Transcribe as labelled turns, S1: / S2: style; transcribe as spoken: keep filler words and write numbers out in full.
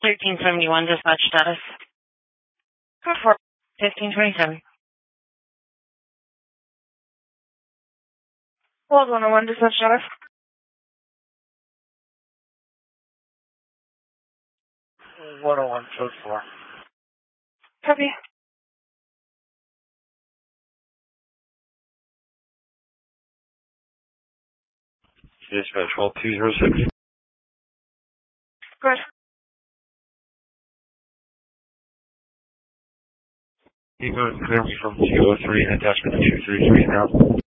S1: thirteen seventy-one, dispatch status. Code four, fifteen twenty-seven. Hold one oh one, dispatch status.
S2: one oh one, code four.
S1: Copy.
S2: Dispatch twelve two zero six.
S1: Good.
S2: You go clear me from two oh three and attachment two three three now.